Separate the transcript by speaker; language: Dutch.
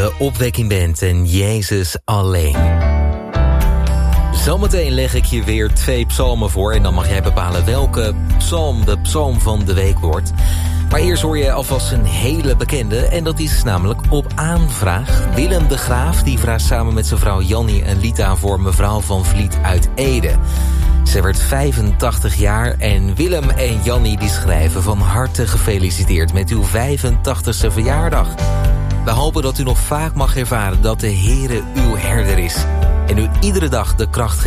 Speaker 1: de opwekking bent en Jezus alleen. Zometeen leg ik je weer 2 psalmen voor en dan mag jij bepalen welke psalm de psalm van de week wordt. Maar eerst hoor je alvast een hele bekende en dat is namelijk Op aanvraag. Willem de Graaf die vraagt samen met zijn vrouw Jannie een lied aan voor mevrouw van Vliet uit Ede. Ze werd 85 jaar en Willem en Jannie die schrijven van harte gefeliciteerd met uw 85ste verjaardag. We hopen dat u nog vaak mag ervaren dat de Heere uw herder is en u iedere dag de kracht geeft